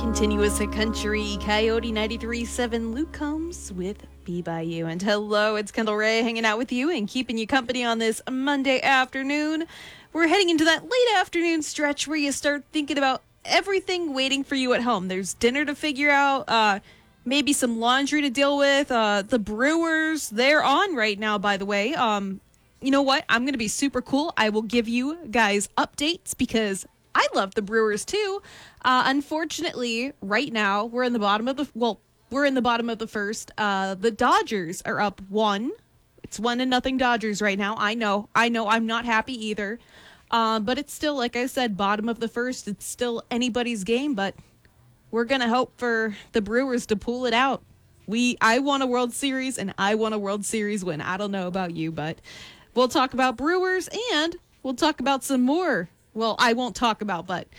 Continuous Country, Coyote 93.7, Luke Combs with Be By You. And hello, it's Kendall Ray hanging out with you and keeping you company on this Monday afternoon. We're heading into that late afternoon stretch where you start thinking about everything waiting for you at home. There's dinner to figure out, maybe some laundry to deal with. The Brewers, they're on right now, by the way. You know what? I'm going to be super cool. I will give you guys updates because I love the Brewers too. Unfortunately, right now we're in the bottom of the first. The Dodgers are up 1. It's 1-0 Dodgers right now. I know. I'm not happy either. But it's still, like I said, bottom of the first. It's still anybody's game, but we're gonna hope for the Brewers to pull it out. I won a World Series and I won a World Series win. I don't know about you, but we'll talk about Brewers and we'll talk about some more. Well, I won't talk about, but